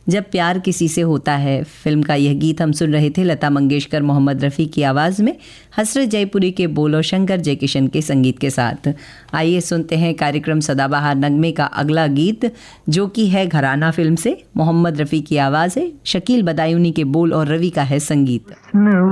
जब प्यार किसी से होता है फिल्म का यह गीत हम सुन रहे थे लता मंगेशकर मोहम्मद रफ़ी की आवाज़ में, हसरत जयपुरी के बोल और शंकर जयकिशन के संगीत के साथ। आइए सुनते हैं कार्यक्रम सदाबहार नगमे का अगला गीत, जो कि है घराना फिल्म से। मोहम्मद रफ़ी की आवाज़ है, शकील बदायूनी के बोल और रवि का है संगीत।